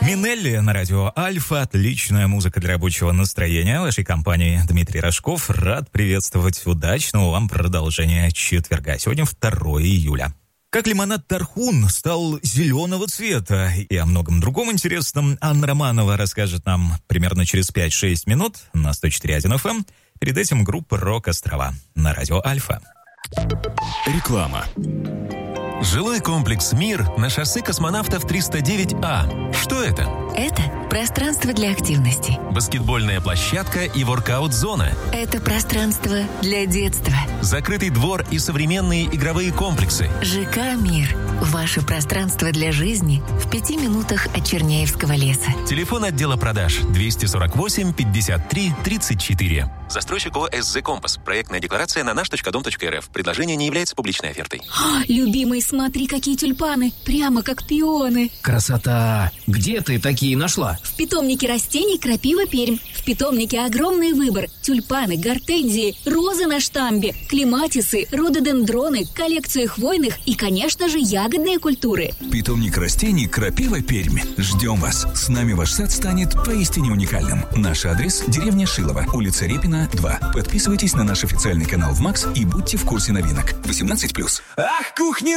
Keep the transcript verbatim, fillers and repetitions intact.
Минелли на радио Альфа. Отличная музыка для рабочего настроения. В вашей компании Дмитрий Рожков. Рад приветствовать. Удачного вам продолжения четверга. Сегодня второе июля. Как лимонад Тархун стал зеленого цвета и о многом другом интересном Анна Романова расскажет нам примерно через пять-шесть минут на сто четыре точка один эф эм. Перед этим группа «Рок-Острова» на радио Альфа. Реклама. Жилой комплекс «Мир» на шоссе Космонавтов триста девять А. Что это? Это пространство для активности. Баскетбольная площадка и воркаут-зона. Это пространство для детства. Закрытый двор и современные игровые комплексы. ЖК «Мир». Ваше пространство для жизни в пяти минутах от Черняевского леса. Телефон отдела продаж двести сорок восемь пятьдесят три тридцать четыре. Застройщик ООО «СЗ Компас». Проектная декларация на наш точка дом точка эр эф. Предложение не является публичной офертой. О, любимый, смотри, какие тюльпаны. Прямо как пионы. Красота! Где ты такие нашла? В питомнике растений «Крапива Пермь». В питомнике огромный выбор. Тюльпаны, гортензии, розы на штамбе, клематисы, рододендроны, коллекция хвойных и, конечно же, ягодные культуры. Питомник растений «Крапива Пермь». Ждем вас. С нами ваш сад станет поистине уникальным. Наш адрес – деревня Шилово, улица Репина, два. Подписывайтесь на наш официальный канал в МАКС и будьте в курсе новинок. восемнадцать плюс. Ах, кухня!